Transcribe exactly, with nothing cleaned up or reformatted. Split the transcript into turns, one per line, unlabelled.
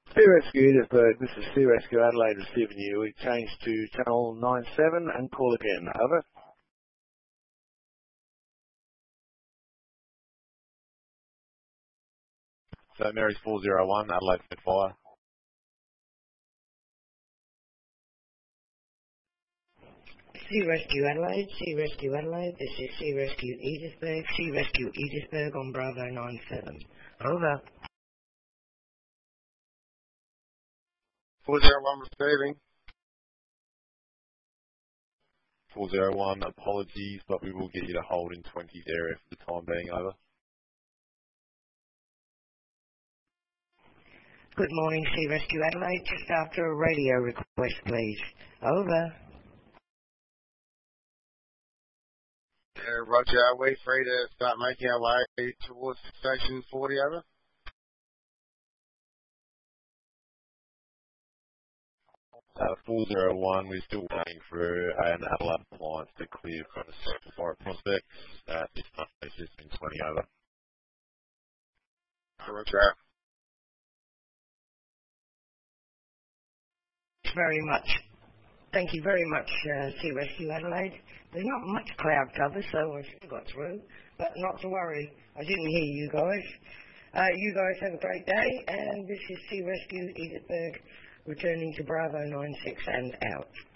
Sea Rescue Edithburg, this is Sea Rescue Adelaide receiving you. We changed to channel nine seven and call again. Over.
So Mary's four zero one, Adelaide Fed Fire.
Sea Rescue Adelaide, Sea Rescue Adelaide, this is Sea Rescue Edithburg, Sea Rescue Edithburg on Bravo nine seven. Over.
four zero one receiving.
four zero one, apologies, but we will get you to hold in twenties area for the time being. Over.
Good morning, Sea Rescue Adelaide, just after a radio request, please. Over.
Yeah, Roger, are we free to start making our way towards station forty, over?
Uh, four zero one, we're still waiting for an Adelaide appliance to clear from the Central Forest Prospect. Uh, this time it's just been twenty over.
Roger.
Very much. Thank you very much, uh, Sea Rescue Adelaide. There's not much cloud cover, so I still got through. But not to worry, I didn't hear you guys. Uh, you guys have a great day, and this is Sea Rescue Edithburg returning to Bravo nine six and out.